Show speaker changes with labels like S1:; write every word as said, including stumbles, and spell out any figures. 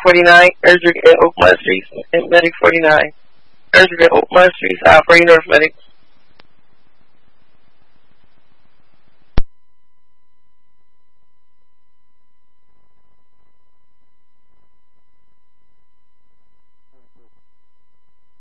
S1: forty-nine, Erdrick at Oakmont Street, and Medic forty-nine. Erdrick at Oakmont Street, operating North Medic.